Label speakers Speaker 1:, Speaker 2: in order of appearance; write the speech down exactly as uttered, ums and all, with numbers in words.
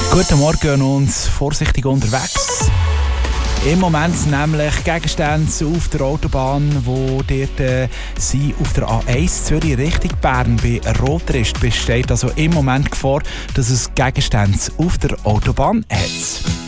Speaker 1: Guten Morgen und vorsichtig unterwegs. Im Moment nämlich Gegenstände auf der Autobahn, wo dort äh, sind auf der A eins Zürich Richtung Bern bei Rotrist besteht also im Moment Gefahr, dass es Gegenstände auf der Autobahn hat.